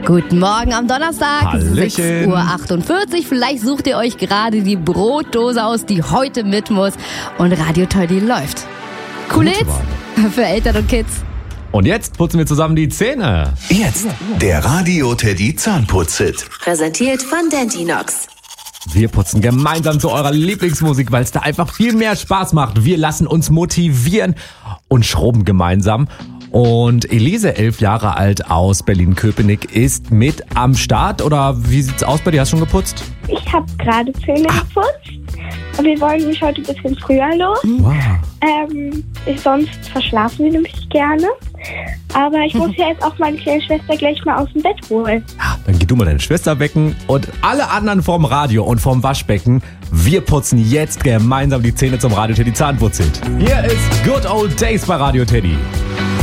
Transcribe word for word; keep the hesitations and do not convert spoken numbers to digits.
Guten Morgen am Donnerstag, Hallöchen. sechs Uhr achtundvierzig. Vielleicht sucht ihr euch gerade die Brotdose aus, die heute mit muss. Und Radio Teddy läuft. Coole Hits für Eltern und Kids. Und jetzt putzen wir zusammen die Zähne. Jetzt der Radio Teddy Zahnputz-Hit. Präsentiert von Dentinox. Wir putzen gemeinsam zu eurer Lieblingsmusik, weil es da einfach viel mehr Spaß macht. Wir lassen uns motivieren und schrubben gemeinsam. Und Elise, elf Jahre alt aus Berlin-Köpenick, ist mit am Start. Oder wie sieht's aus bei dir? Hast du schon geputzt? Ich habe gerade Zähne Ah. geputzt. Und wir wollen mich heute ein bisschen früher los. Wow. Ähm, ich, sonst verschlafen wir nämlich gerne. Aber ich muss ja jetzt auch meine kleine Schwester gleich mal aus dem Bett holen. Ja, dann geh du mal deine Schwester wecken und alle anderen vorm Radio und vorm Waschbecken. Wir putzen jetzt gemeinsam die Zähne zum Radio Teddy Zahnputz-Hit. Hier ist Good Old Days bei Radio Teddy.